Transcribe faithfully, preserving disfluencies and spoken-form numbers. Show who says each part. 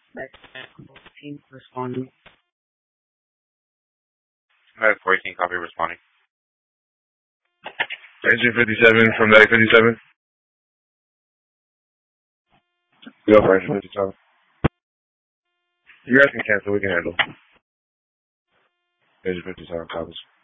Speaker 1: fourteen responding.
Speaker 2: Med fourteen, copy responding.
Speaker 3: Engine fifty-seven from Medic fifty-seven. Go for Engine fifty-seven. You guys can cancel, we can handle. Engine fifty-seven copies.